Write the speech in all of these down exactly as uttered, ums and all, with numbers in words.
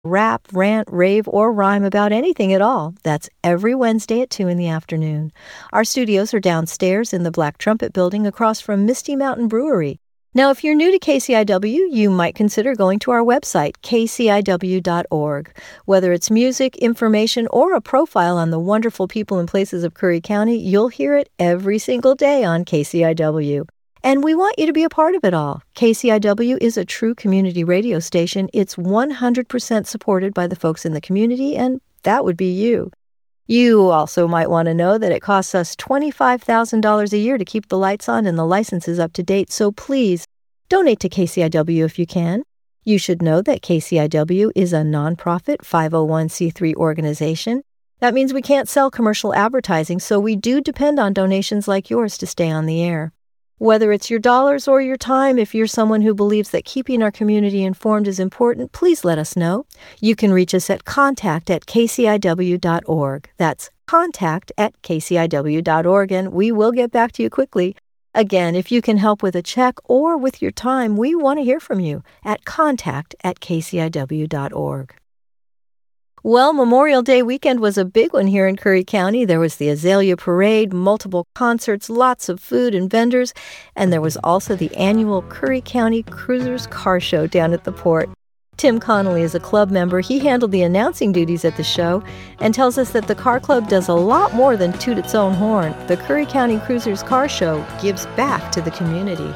rap, rant, rave, or rhyme about anything at all. That's every Wednesday at two in the afternoon. Our studios are downstairs in the Black Trumpet Building across from Misty Mountain Brewery. Now, if you're new to K C I W, you might consider going to our website, k c i w dot org. Whether it's music, information, or a profile on the wonderful people and places of Curry County, you'll hear it every single day on K C I W. And we want you to be a part of it all. K C I W is a true community radio station. It's one hundred percent supported by the folks in the community, and that would be you. You also might want to know that it costs us twenty-five thousand dollars a year to keep the lights on and the licenses up to date, so please donate to K C I W if you can. You should know that K C I W is a nonprofit five oh one c three organization. That means we can't sell commercial advertising, so we do depend on donations like yours to stay on the air. Whether it's your dollars or your time, if you're someone who believes that keeping our community informed is important, please let us know. You can reach us at contact at k c i w dot org. That's contact at k c i w dot org, and we will get back to you quickly. Again, if you can help with a check or with your time, we want to hear from you at contact at k c i w dot org. Well, Memorial Day weekend was a big one here in Curry County. There was the Azalea Parade, multiple concerts, lots of food and vendors, and there was also the annual Curry County Cruisers Car Show down at the port. Tim Connolly is a club member. He handled the announcing duties at the show and tells us that the car club does a lot more than toot its own horn. The Curry County Cruisers Car Show gives back to the community.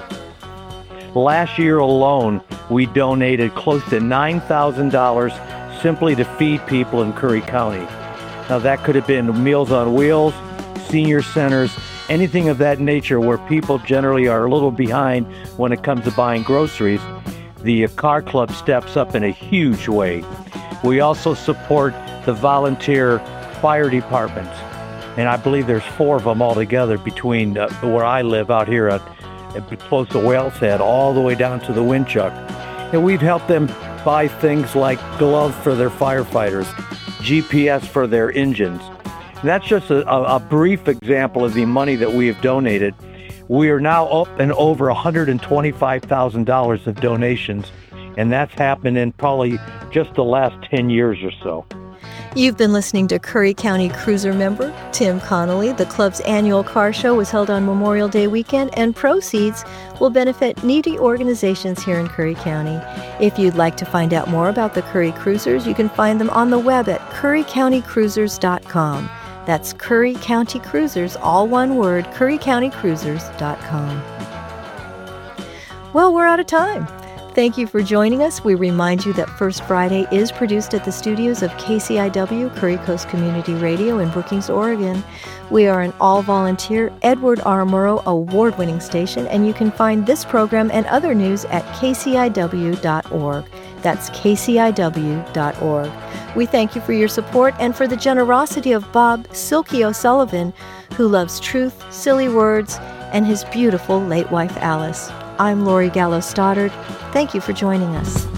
Last year alone, we donated close to nine thousand dollars simply to feed people in Curry County. Now that could have been Meals on Wheels, senior centers, anything of that nature where people generally are a little behind when it comes to buying groceries. The car club steps up in a huge way. We also support the volunteer fire departments, and I believe there's four of them altogether between uh, where I live out here at, at close to Whale's Head all the way down to the Winchuck. And we've helped them buy things like gloves for their firefighters, G P S for their engines. And that's just a, a, a brief example of the money that we have donated. We are now up and over one hundred twenty-five thousand dollars of donations, and that's happened in probably just the last ten years or so. You've been listening to Curry County Cruiser member Tim Connolly. The club's annual car show was held on Memorial Day weekend, and proceeds will benefit needy organizations here in Curry County. If you'd like to find out more about the Curry Cruisers, you can find them on the web at curry county cruisers dot com. That's Curry County Cruisers, all one word, curry county cruisers dot com. Well, we're out of time. Thank you for joining us. We remind you that First Friday is produced at the studios of K C I W, Curry Coast Community Radio in Brookings, Oregon. We are an all-volunteer Edward R. Murrow award-winning station, and you can find this program and other news at k c i w dot org. That's k c i w dot org. We thank you for your support and for the generosity of Bob Silky O'Sullivan, who loves truth, silly words, and his beautiful late wife Alice. I'm Lori Gallo Stoddard. Thank you for joining us.